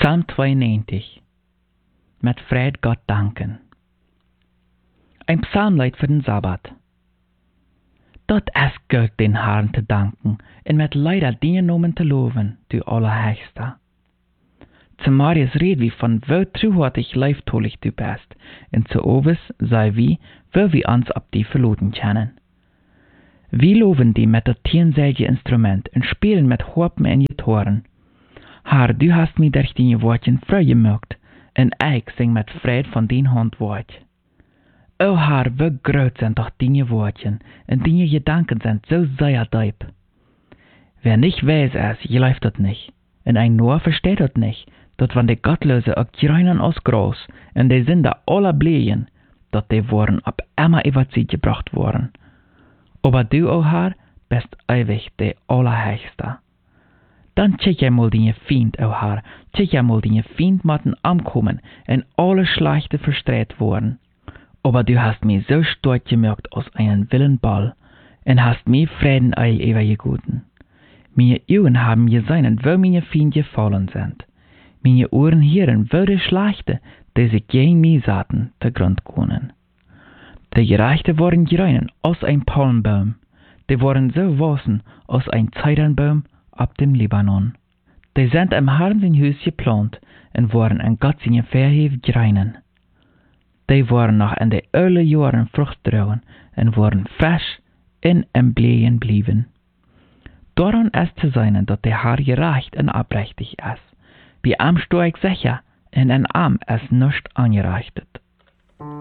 Psalm 92. Met Fred Gott danken. Ein Psalmlied für den Sabbat. Dat es gut den Herrn te danken en met leider die nomen te loven, du Allerhöchster. Zu Marius red wie von wo truhartig leiftolig du bist, en zu Oves sei wie, wo wir uns ab die verloten kennen. Wir loven die mit der tienselge Instrument en spielen mit Harpen en Gitarren. Herr, du hast mir durch deine Worten frei gemacht, en ich sing mit Fred von dein Handwort. O Herr, wie groß sind doch deine Worten, en deine Gedanken sind so sehr deep. Wer nicht weiß es, läuft das nicht, en ein nur versteht das nicht, dat van de Gottlose ook greinen als groß, en de Sünder alle bleien, dat de worden ab immer über sie gebracht worden. Aber du, o Herr, bist ewig de Allerhöchste. Dan check jij mal deine Feind, o Herr, check jij mal deine Feind matten ankommen, en alle Schlechte verstreut worden. Aber du hast mir so stark gemacht aus einem Willenball, en hast mir Frieden eil übergegeben. Meine Augen haben gesehen, wo meine Feinde gefallen sind. Meine Ohren hören, wo die Schlechte, die sich gegen mich saßen, zu Grund können. Die Gerechte waren gereinen aus einem Palmbaum, die waren so wassen aus einem Zedernbaum ab dem Libanon. Die sind im Herrn sein Haus geplant und waren an Gott seine Verhef gereinen. Die waren noch in den alle Jahren Frucht tragen und waren frisch in em Bleien blieben. Daran ist zu sein, dass der Herr gerecht und abrechtig ist. Bei ihm stehe ich sicher, und an ihm ist nichts angerechtet.